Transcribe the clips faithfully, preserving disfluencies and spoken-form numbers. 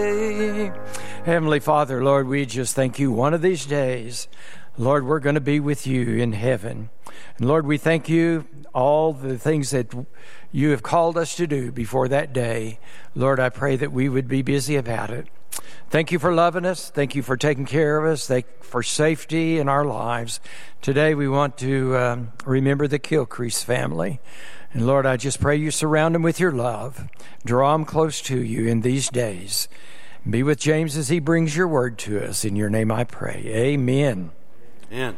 Heavenly Father, Lord, we just thank you one of these days. Lord, we're going to be with you in heaven. And Lord, we thank you all the things that you have called us to do before that day. Lord, I pray that we would be busy about it. Thank you for loving us. Thank you for taking care of us. Thank you for safety in our lives. Today we want to um, remember the Kilcrease family. And Lord, I just pray you surround them with your love. Draw them close to you in these days. Be with James as he brings your word to us. In your name I pray. Amen. Amen.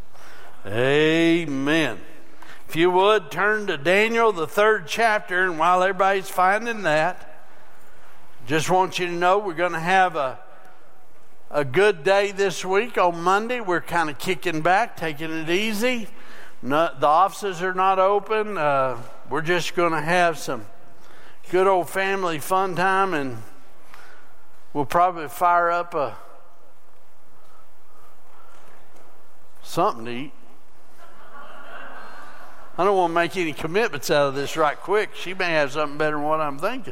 Amen. If you would, turn to Daniel, the third chapter. And while everybody's finding that, just want you to know we're going to have a, a good day this week. On Monday, we're kind of kicking back, taking it easy. Not, the offices are not open. Uh, we're just going to have some good old family fun time, and we'll probably fire up a something to eat. I don't want to make any commitments out of this right quick. She may have something better than what I'm thinking.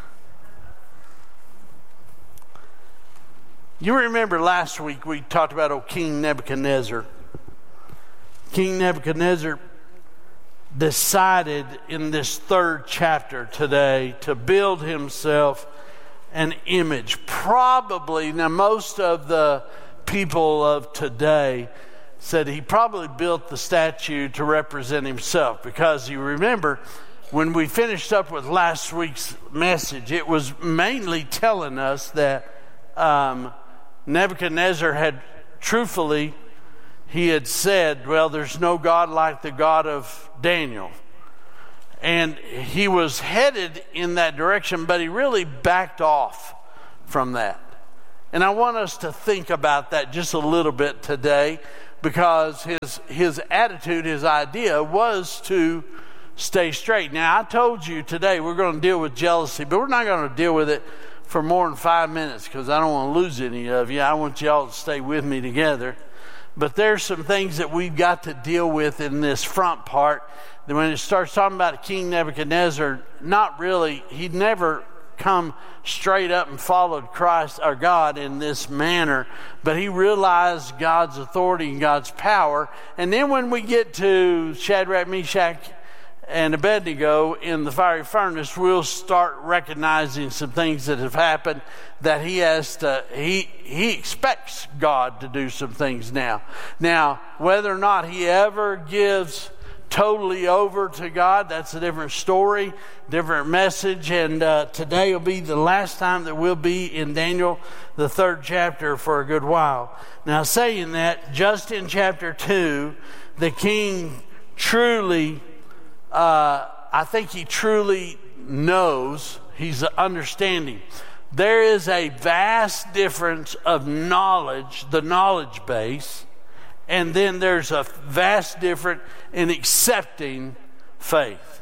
You remember last week we talked about old King Nebuchadnezzar. King Nebuchadnezzar decided in this third chapter today to build himself an image. Probably, now most of the people of today said he probably built the statue to represent himself, because you remember when we finished up with last week's message, it was mainly telling us that um, Nebuchadnezzar had truthfully, he had said, well, there's no God like the God of Daniel. And he was headed in that direction, but he really backed off from that. And I want us to think about that just a little bit today, because his his attitude, his idea was to stay straight. Now, I told you today we're going to deal with jealousy, but we're not going to deal with it for more than five minutes because I don't want to lose any of you. I want y'all to stay with me together. But there's some things that we've got to deal with in this front part. Then when it starts talking about King Nebuchadnezzar, not really, he'd never come straight up and followed Christ or God in this manner, but he realized God's authority and God's power. And then when we get to Shadrach, Meshach, and Abednego in the fiery furnace, we'll start recognizing some things that have happened that he has to, he he expects God to do some things now. Now, whether or not he ever gives totally over to God, that's a different story, different message, and uh, today will be the last time that we'll be in Daniel, the third chapter, for a good while. Now, saying that, just in chapter two, the king truly, uh, I think he truly knows, he's understanding. There is a vast difference of knowledge, the knowledge base, and then there's a vast difference in accepting faith.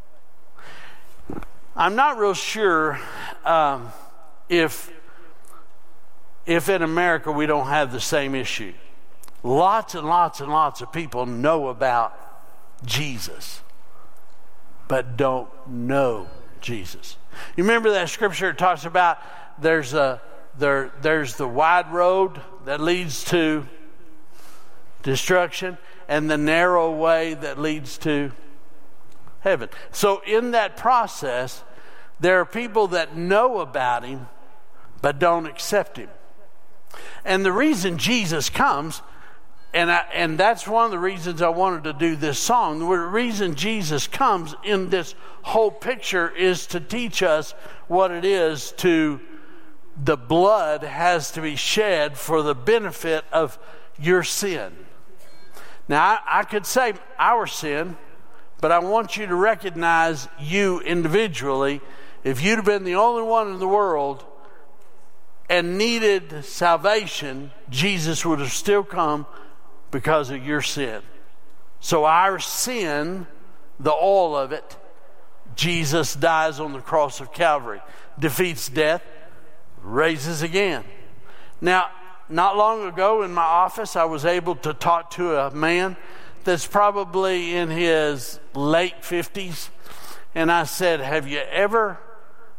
I'm not real sure um, if if in America we don't have the same issue. Lots and lots and lots of people know about Jesus, but don't know Jesus. You remember that scripture that talks about there's a there there's the wide road that leads to destruction and the narrow way that leads to heaven. So in that process, there are people that know about him but don't accept him. And the reason Jesus comes, and I, and that's one of the reasons I wanted to do this song, the reason Jesus comes in this whole picture is to teach us what it is to, the blood has to be shed for the benefit of your sin. Now, I, I could say our sin, but I want you to recognize you individually. If you'd have been the only one in the world and needed salvation, Jesus would have still come because of your sin. So our sin, the all of it, Jesus dies on the cross of Calvary, defeats death, raises again. Now, not long ago in my office, I was able to talk to a man that's probably in his late fifties. And I said, have you ever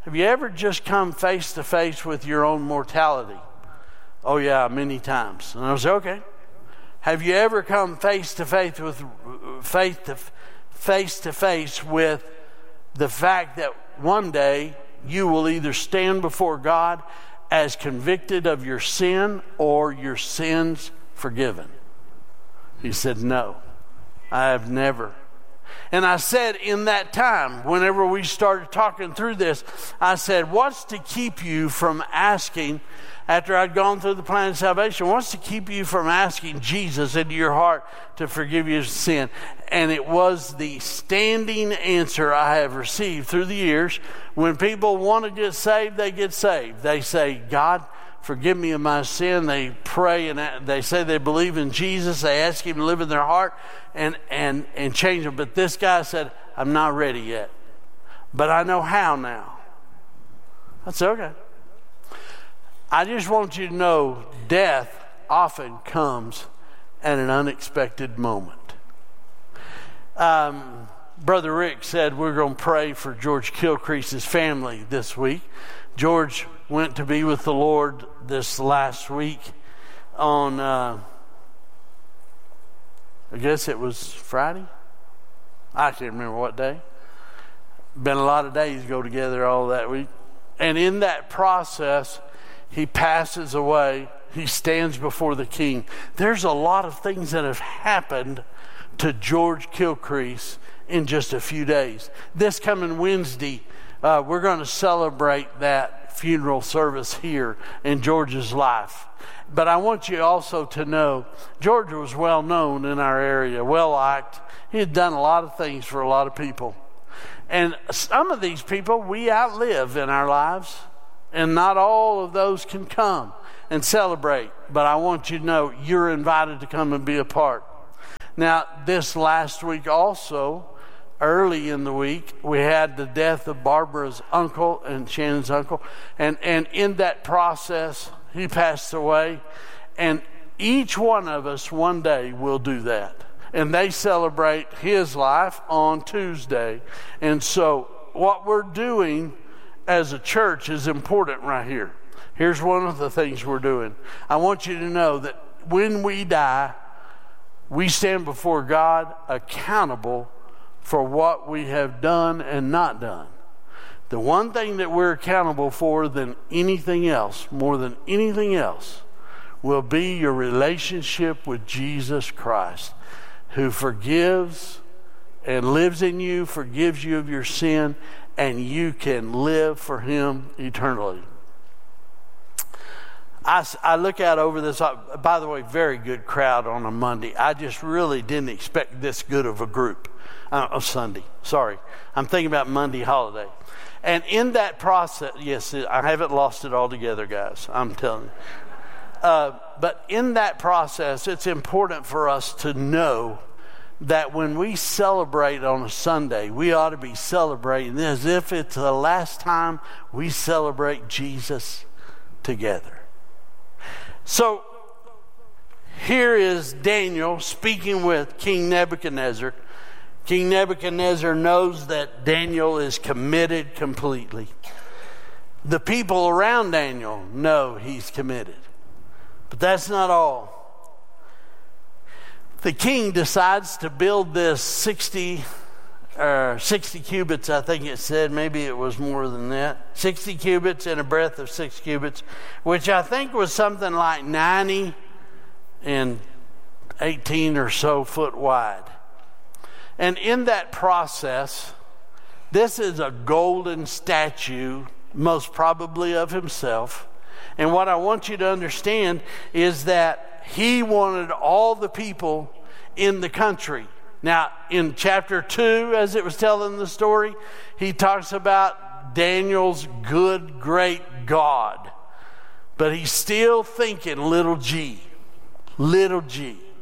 have you ever just come face to face with your own mortality? Oh yeah, many times. And I was okay. Have you ever come face to face with faith to face to face with the fact that one day you will either stand before God as convicted of your sin or your sins forgiven? He said, no, I have never. And I said in that time, whenever we started talking through this, I said, what's to keep you from asking, after I'd gone through the plan of salvation, what's to keep you from asking Jesus into your heart to forgive you of sin? And it was the standing answer I have received through the years. When people want to get saved, they get saved. They say, God, forgive me of my sin. They pray and they say they believe in Jesus. They ask him to live in their heart and, and, and change them. But this guy said, I'm not ready yet, but I know how now. That's okay. I just want you to know death often comes at an unexpected moment. Um, Brother Rick said we're going to pray for George Kilcrease's family this week. George went to be with the Lord this last week on, uh, I guess it was Friday? I can't remember what day. Been a lot of days go together all that week. And in that process, he passes away. He stands before the King. There's a lot of things that have happened to George Kilcrease in just a few days. This coming Wednesday, uh, we're going to celebrate that funeral service here in George's life. But I want you also to know, George was well known in our area, well liked. He had done a lot of things for a lot of people. And some of these people we outlive in our lives. And not all of those can come and celebrate. But I want you to know you're invited to come and be a part. Now, this last week also, early in the week, we had the death of Barbara's uncle and Shannon's uncle. And, and in that process, he passed away. And each one of us one day will do that. And they celebrate his life on Tuesday. And so what we're doing as a church is important right here. Here's one of the things we're doing. I want you to know that when we die, we stand before God accountable for what we have done and not done. The one thing that we're accountable for than anything else, more than anything else, will be your relationship with Jesus Christ, who forgives and lives in you, forgives you of your sin, and you can live for him eternally. I, I look out over this, by the way, very good crowd on a Monday. I just really didn't expect this good of a group. Uh, oh, Sunday, sorry. I'm thinking about Monday holiday. And in that process, yes, I haven't lost it altogether, guys. I'm telling you. Uh, but in that process, it's important for us to know that when we celebrate on a Sunday, we ought to be celebrating as if it's the last time we celebrate Jesus together. So here is Daniel speaking with King Nebuchadnezzar. King Nebuchadnezzar knows that Daniel is committed completely. The people around Daniel know he's committed. But that's not all. The king decides to build this sixty, uh, sixty cubits, I think it said. Maybe it was more than that. sixty cubits and a breadth of six cubits, which I think was something like ninety and eighteen or so foot wide. And in that process, this is a golden statue, most probably of himself. And what I want you to understand is that he wanted all the people in the country. Now, in chapter two, as it was telling the story, he talks about Daniel's good, great God. But he's still thinking little g, little g.